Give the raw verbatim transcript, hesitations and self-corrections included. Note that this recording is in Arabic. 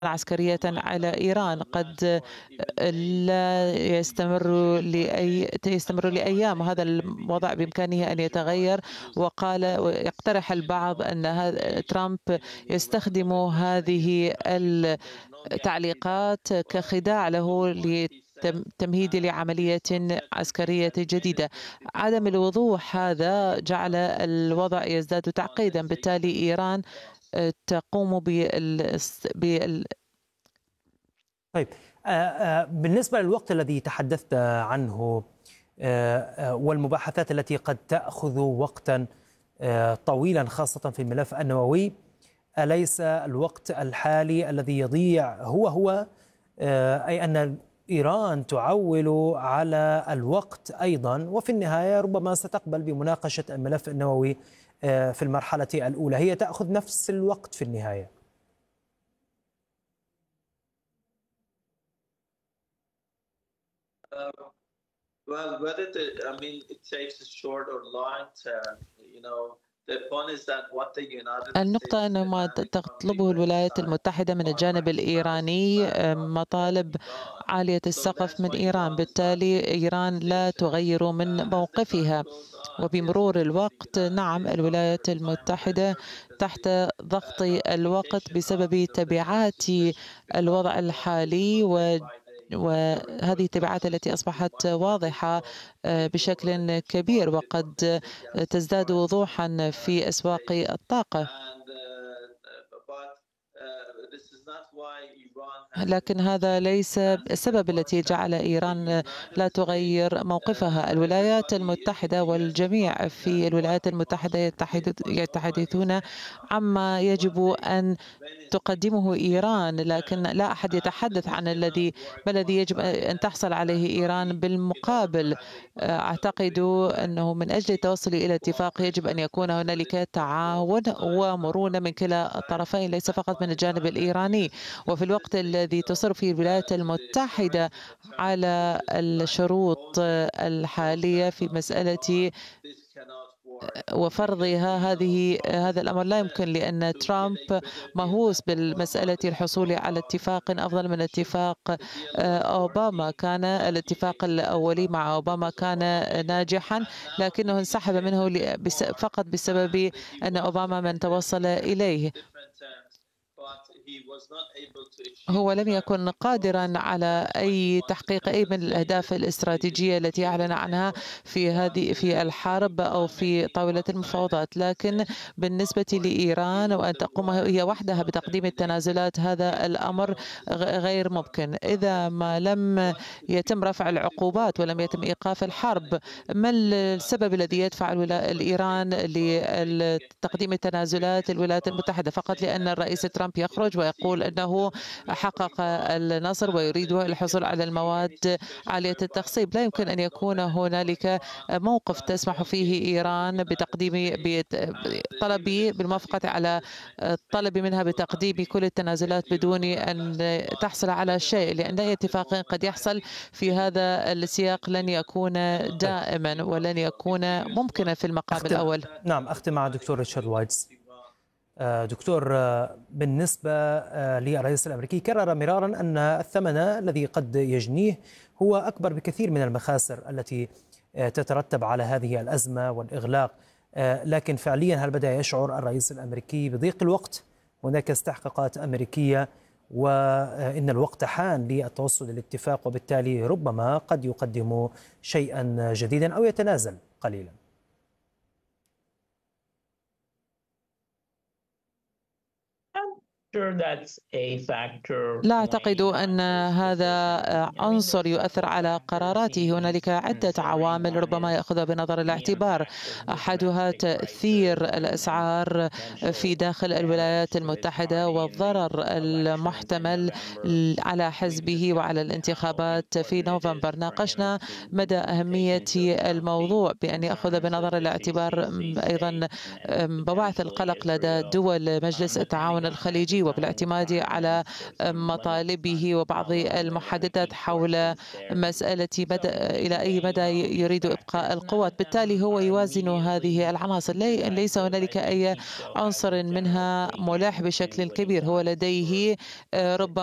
عسكرية على إيران قد لا يستمر لأي يستمر لأيام. هذا الوضع بإمكانه أن يتغير. وقال ويقترح البعض أن هذا ترامب يستخدم هذه التعليقات كخداع له تمهيد لعملية عسكرية جديدة. عدم الوضوح هذا جعل الوضع يزداد تعقيدا. بالتالي إيران تقوم بال... بال... طيب، بالنسبة للوقت الذي تحدثت عنه والمباحثات التي قد تأخذ وقتا طويلا خاصة في الملف النووي، أليس الوقت الحالي الذي يضيع هو هو أي أن إيران تعول على الوقت أيضا، وفي النهاية ربما ستقبل بمناقشة الملف النووي في المرحلة الأولى، هي تأخذ نفس الوقت في النهاية؟ Well, whether the, I mean, it takes a short or long term, you know, the point is that what the United النقطة أن ما تطلبه الولايات المتحدة من الجانب الإيراني مطالب عالية السقف من إيران. بالتالي إيران لا تغير من موقفها. وبمرور الوقت نعم الولايات المتحدة تحت ضغط الوقت بسبب تبعات الوضع الحالي و وهذه التبعات التي أصبحت واضحة بشكل كبير وقد تزداد وضوحا في أسواق الطاقة. لكن هذا ليس السبب الذي جعل إيران لا تغير موقفها. الولايات المتحدة والجميع في الولايات المتحدة يتحدثون عما يجب أن تقدمه إيران، لكن لا أحد يتحدث عن الذي ما الذي يجب أن تحصل عليه إيران بالمقابل. أعتقد أنه من أجل التوصل إلى اتفاق يجب أن يكون هنالك تعاون ومرونة من كلا الطرفين، ليس فقط من الجانب الإيراني. وفي الوقت الذي تصر فيه الولايات المتحدة على الشروط الحالية في مسألة وفرضها، هذه هذا الأمر لا يمكن، لأن ترامب مهووس بالمسألة الحصول على اتفاق أفضل من اتفاق أوباما. كان الاتفاق الأولي مع أوباما كان ناجحا، لكنه انسحب منه فقط بسبب أن أوباما من توصل إليه. هو لم يكن قادرا على أي تحقيق أي من الأهداف الاستراتيجية التي أعلن عنها في هذه في الحرب أو في طاولة المفاوضات. لكن بالنسبة لإيران وأن تقوم هي وحدها بتقديم التنازلات، هذا الأمر غير ممكن. إذا ما لم يتم رفع العقوبات ولم يتم إيقاف الحرب، ما السبب الذي يدفع الإيران لتقديم التنازلات الولايات المتحدة؟ فقط لأن الرئيس ترامب يخرج ويقول أنه حقق النصر ويريد الحصول على المواد عالية التخصيب. لا يمكن أن يكون هنالك موقف تسمح فيه إيران بتقديم بطلب بالموافقة على الطلب منها بتقديم كل التنازلات بدون أن تحصل على شيء، لأن أي اتفاق قد يحصل في هذا السياق لن يكون دائما ولن يكون ممكنا في المقام أختم. الأول. نعم، أختم مع دكتور ريتشارد وايتز. دكتور، بالنسبة للرئيس الأمريكي كرر مرارا أن الثمن الذي قد يجنيه هو أكبر بكثير من المخاسر التي تترتب على هذه الأزمة والإغلاق، لكن فعليا هل بدأ يشعر الرئيس الأمريكي بضيق الوقت؟ هناك استحقاقات أمريكية وإن الوقت حان للتوصل للاتفاق، وبالتالي ربما قد يقدم شيئا جديدا أو يتنازل قليلا. لا أعتقد أن هذا عنصر يؤثر على قراراته. هنالك عدة عوامل ربما يأخذها بنظر الاعتبار، أحدها تأثير الأسعار في داخل الولايات المتحدة والضرر المحتمل على حزبه وعلى الانتخابات في نوفمبر. ناقشنا مدى أهمية الموضوع بأن يأخذ بنظر الاعتبار أيضا بواعث القلق لدى دول مجلس التعاون الخليجي به وبالاعتماد على مطالبه وبعض المحددات حول مسألة مدى إلى أي مدى يريد إبقاء القوات. بالتالي هو يوازن هذه العناصر، ليس هنالك أي عنصر منها ملاح بشكل كبير. هو لديه ربما